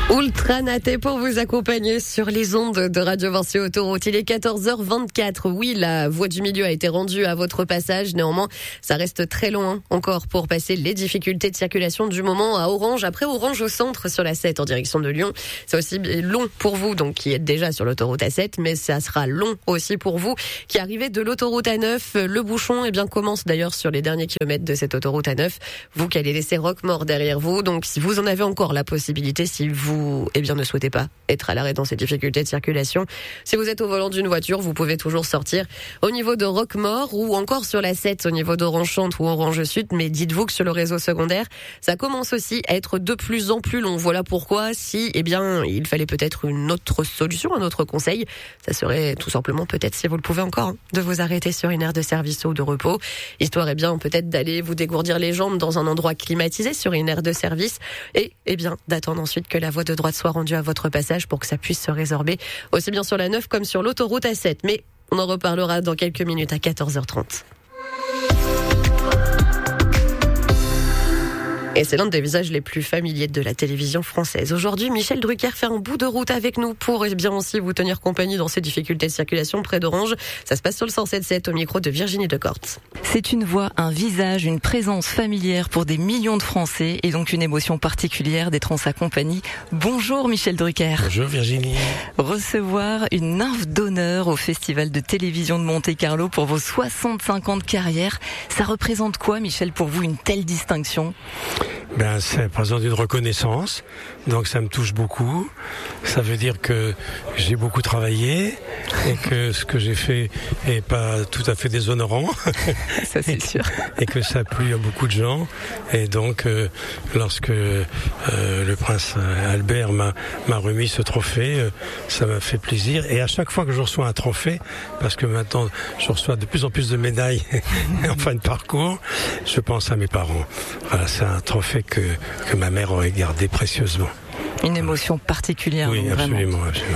Ultra Naté pour vous accompagner sur les ondes de Radio Vinci Autoroute. Il est 14h24. Oui, la voie du milieu a été rendue à votre passage. Néanmoins, ça reste très loin encore pour passer les difficultés de circulation du moment à Orange. Après Orange au centre sur la 7 en direction de Lyon. C'est aussi long pour vous, donc qui êtes déjà sur l'autoroute A7, mais ça sera long aussi pour vous qui arrivez de l'autoroute A9. Le bouchon, commence d'ailleurs sur les derniers kilomètres de cette autoroute A9. Vous qui allez laisser Roquemaure derrière vous. Donc, si vous en avez encore la possibilité, si vous ne souhaitez pas être à l'arrêt dans ces difficultés de circulation. Si vous êtes au volant d'une voiture, vous pouvez toujours sortir au niveau de Roquemaure ou encore sur la 7 au niveau d'Orange-Centre ou Orange-Sud. Mais dites-vous que sur le réseau secondaire, ça commence aussi à être de plus en plus long. Voilà pourquoi si, il fallait peut-être une autre solution, un autre conseil, ça serait tout simplement peut-être, si vous le pouvez encore, de vous arrêter sur une aire de service ou de repos, histoire peut-être d'aller vous dégourdir les jambes dans un endroit climatisé sur une aire de service et d'attendre ensuite que la voie de droite soit rendue à votre passage pour que ça puisse se résorber aussi bien sur la 9 comme sur l'autoroute A7. Mais on en reparlera dans quelques minutes à 14h30. Et c'est l'un des visages les plus familiers de la télévision française. Aujourd'hui, Michel Drucker fait un bout de route avec nous pour aussi vous tenir compagnie dans ces difficultés de circulation près d'Orange. Ça se passe sur le 107.7 au micro de Virginie Decorte. C'est une voix, un visage, une présence familière pour des millions de Français et donc une émotion particulière d'être en sa compagnie. Bonjour Michel Drucker. Bonjour Virginie. Recevoir une nymphe d'honneur au Festival de télévision de Monte-Carlo pour vos 65 ans de carrière, ça représente quoi Michel pour vous une telle distinction ? Ça représente une reconnaissance, donc ça me touche beaucoup. Ça veut dire que j'ai beaucoup travaillé et que ce que j'ai fait est pas tout à fait déshonorant. Ça c'est sûr. Et que ça a plu à beaucoup de gens. Et donc, lorsque le prince Albert m'a remis ce trophée, ça m'a fait plaisir. Et à chaque fois que je reçois un trophée, parce que maintenant je reçois de plus en plus de médailles en fin de parcours, je pense à mes parents. Voilà, c'est un trophée que ma mère aurait gardé précieusement. Une émotion particulière. Oui, absolument, absolument.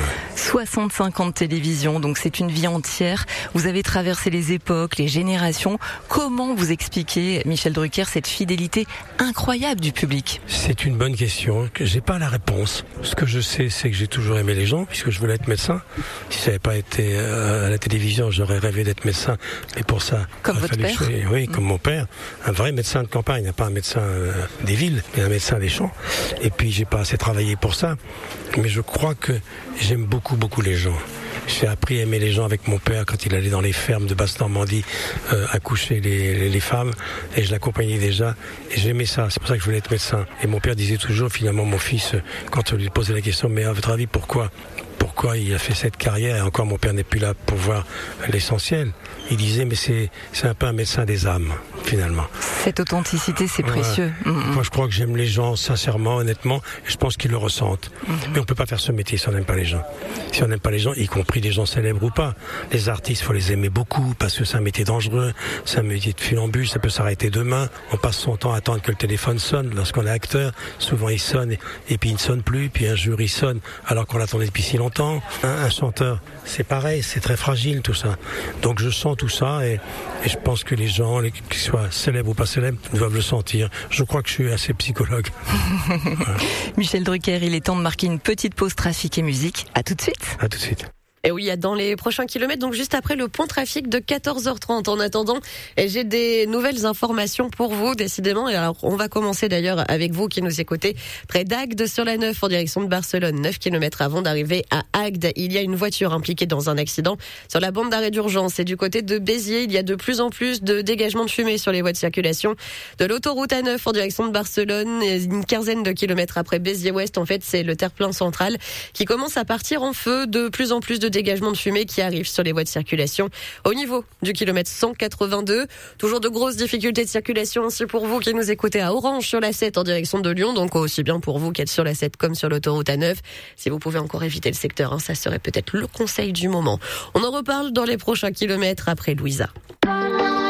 65 ans de télévision, donc c'est une vie entière. Vous avez traversé les époques, les générations. Comment vous expliquez, Michel Drucker, cette fidélité incroyable du public ? C'est une bonne question, que j'ai pas la réponse. Ce que je sais, c'est que j'ai toujours aimé les gens, puisque je voulais être médecin. Si ça n'avait pas été à la télévision, j'aurais rêvé d'être médecin. Mais pour ça, comme votre père ? Oui, comme mon père. Un vrai médecin de campagne, pas un médecin des villes, mais un médecin des champs. Et puis, j'ai pas assez travaillé pour ça, mais je crois que j'aime beaucoup les gens. J'ai appris à aimer les gens avec mon père quand il allait dans les fermes de Basse-Normandie accoucher les femmes, et je l'accompagnais déjà et j'aimais ça. C'est pour ça que je voulais être médecin. Et mon père disait toujours, finalement, mon fils, quand on lui posait la question, mais à votre avis pourquoi il a fait cette carrière, et encore mon père n'est plus là pour voir l'essentiel. Il disait, mais c'est un peu un médecin des âmes, finalement. Cette authenticité, c'est précieux. Moi, je crois que j'aime les gens sincèrement, honnêtement, et je pense qu'ils le ressentent. Mais on peut pas faire ce métier si on n'aime pas les gens. Si on n'aime pas les gens, y compris des gens célèbres ou pas. Les artistes, faut les aimer beaucoup, parce que c'est un métier dangereux, c'est un métier de funambule, ça peut s'arrêter demain. On passe son temps à attendre que le téléphone sonne. Lorsqu'on est acteur, souvent il sonne, et puis il ne sonne plus, puis un jour il sonne, alors qu'on l'attendait depuis si longtemps. Un chanteur, c'est pareil, c'est très fragile tout ça. Donc je sens tout ça, et je pense que les gens, qu'ils soient célèbres ou pas célèbres, doivent le sentir. Je crois que je suis assez psychologue. Voilà. Michel Drucker, il est temps de marquer une petite pause trafic et musique. À tout de suite. À tout de suite. Et oui, dans les prochains kilomètres, donc juste après le point trafic de 14h30. En attendant, j'ai des nouvelles informations pour vous, décidément. Et alors, on va commencer d'ailleurs avec vous qui nous écoutez près d'Agde sur la 9 en direction de Barcelone. 9 km avant d'arriver à Agde, il y a une voiture impliquée dans un accident sur la bande d'arrêt d'urgence. Et du côté de Béziers, il y a de plus en plus de dégagement de fumée sur les voies de circulation de l'autoroute A9 en direction de Barcelone. Et une quinzaine de kilomètres après Béziers-Ouest, en fait, c'est le terre-plein central qui commence à partir en feu. De plus en plus de dégagement de fumée qui arrive sur les voies de circulation au niveau du kilomètre 182. Toujours de grosses difficultés de circulation aussi pour vous qui nous écoutez à Orange sur la 7 en direction de Lyon, donc aussi bien pour vous qui êtes sur la 7 comme sur l'autoroute A9. Si vous pouvez encore éviter le secteur, ça serait peut-être le conseil du moment. On en reparle dans les prochains kilomètres après Louisa.